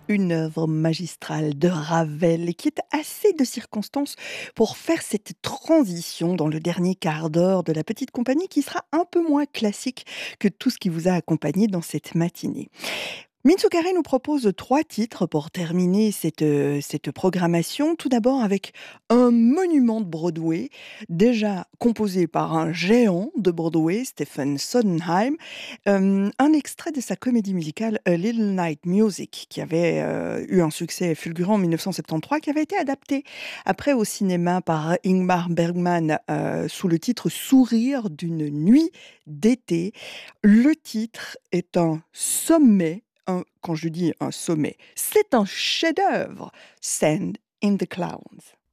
Une œuvre magistrale de Ravel et qui est assez de circonstance pour faire cette transition dans le dernier quart d'heure de la petite compagnie qui sera un peu moins classique que tout ce qui vous a accompagné dans cette matinée. Mitsukare nous propose 3 titres pour terminer cette programmation. Tout d'abord avec un monument de Broadway, déjà composé par un géant de Broadway, Stephen Sondheim, un extrait de sa comédie musicale A Little Night Music, qui avait, eu un succès fulgurant en 1973, qui avait été adapté après au cinéma par Ingmar Bergman, sous le titre Sourire d'une nuit d'été. Le titre est un sommet, quand je dis un sommet, c'est un chef-d'œuvre, Sand in the Clouds.